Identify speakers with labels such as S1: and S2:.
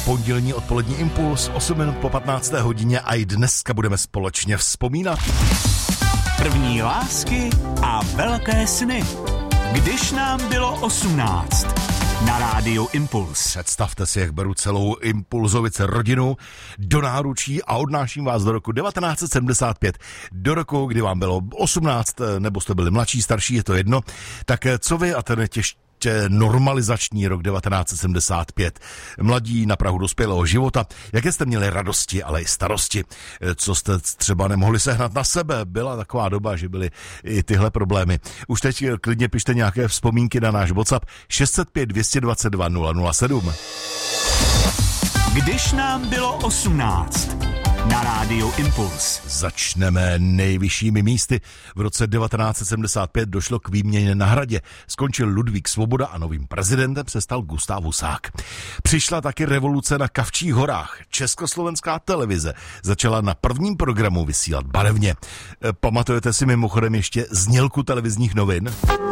S1: Pondělní odpolední impuls, 8 minut po 15. hodině a i dneska budeme společně vzpomínat.
S2: První lásky a velké sny. Když nám bylo 18. Na rádiu Impuls.
S1: Představte si, jak beru celou Impulzovice rodinu do náručí a odnáším vás do roku 1975. Do roku, kdy vám bylo 18, nebo jste byli mladší, starší, je to jedno. Tak co vy a ten normalizační rok 1975. Mladí na prahu dospělého života. Jaké jste měli radosti, ale i starosti? Co jste třeba nemohli sehnat na sebe? Byla taková doba, že byly i tyhle problémy. Už teď klidně pište nějaké vzpomínky na náš WhatsApp 605 222 007.
S2: Když nám bylo 18. Na rádiu Impuls.
S1: Začneme nejvyššími místy. V roce 1975 došlo k výměně na Hradě. Skončil Ludvík Svoboda a novým prezidentem se stal Gustáv Husák. Přišla taky revoluce na Kavčích horách. Československá televize začala na prvním programu vysílat barevně. Pamatujete si mimochodem ještě znělku televizních novin?